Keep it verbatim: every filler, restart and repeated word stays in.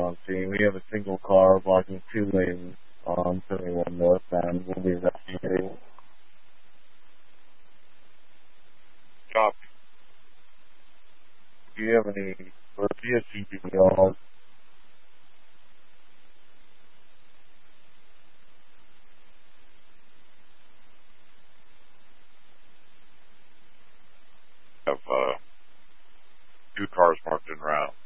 on scene. We have a single car blocking two lanes on seventy-one North, and we'll be investigating. Copy. Do you have any, or do you have C P D on? Have uh, two cars marked en route.